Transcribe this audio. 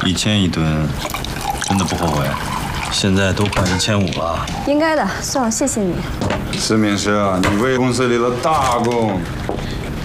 1000一吨，真的不后悔。现在都快1500了。 应该的，算了，谢谢你。 石敏师，你为公司立了大功。